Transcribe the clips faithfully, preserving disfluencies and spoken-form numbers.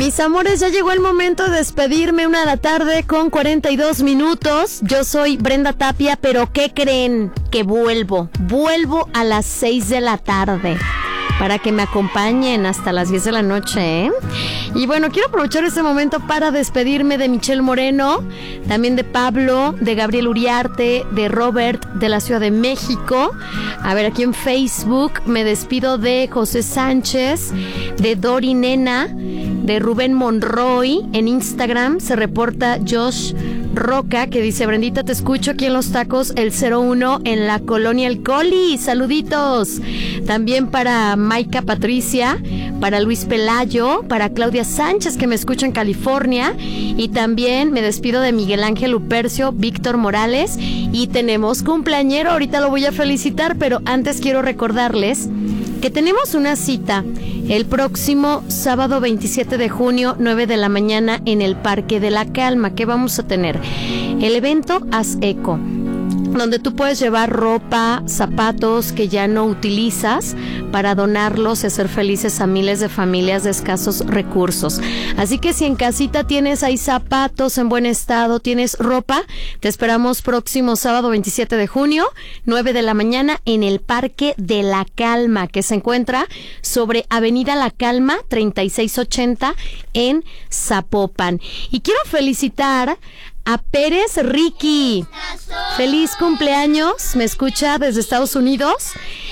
Mis amores, ya llegó el momento de despedirme, una de la tarde con cuarenta y dos minutos. Yo soy Brenda Tapia, pero ¿qué creen? Que vuelvo, vuelvo a las seis de la tarde para que me acompañen hasta las diez de la noche, ¿eh? Y bueno, quiero aprovechar este momento para despedirme de Michelle Moreno, también de Pablo, de Gabriel Uriarte, de Robert de la Ciudad de México. A ver, aquí en Facebook me despido de José Sánchez, de Dori Nena, de Rubén Monroy. En Instagram se reporta Josh Roca, que dice: Brendita, te escucho aquí en Los Tacos, el cero uno en la Colonia El Coli. Saluditos. También para Maika Patricia, para Luis Pelayo, para Claudia Sánchez, que me escucha en California. Y también me despido de Miguel Ángel Upercio, Víctor Morales. Y tenemos cumpleañero, ahorita lo voy a felicitar, pero antes quiero recordarles que tenemos una cita el próximo sábado veintisiete de junio, nueve de la mañana, en el Parque de la Calma. ¿Qué vamos a tener? El evento Haz Eco, donde tú puedes llevar ropa, zapatos que ya no utilizas para donarlos y hacer felices a miles de familias de escasos recursos. Así que si en casita tienes ahí zapatos en buen estado, tienes ropa, te esperamos próximo sábado veintisiete de junio, nueve de la mañana, en el Parque de la Calma, que se encuentra sobre Avenida La Calma, treinta y seis ochenta, en Zapopan. Y quiero felicitar a Pérez Ricky. Feliz cumpleaños, me escucha desde Estados Unidos.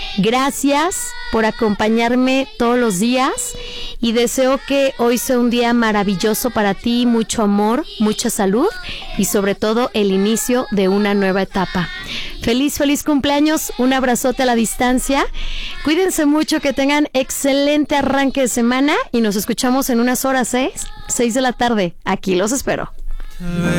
Gracias por acompañarme todos los días y deseo que hoy sea un día maravilloso para ti, mucho amor, mucha salud y sobre todo el inicio de una nueva etapa. Feliz, feliz cumpleaños, un abrazote a la distancia. Cuídense mucho, que tengan excelente arranque de semana y nos escuchamos en unas horas, ¿eh? seis de la tarde. Aquí los espero.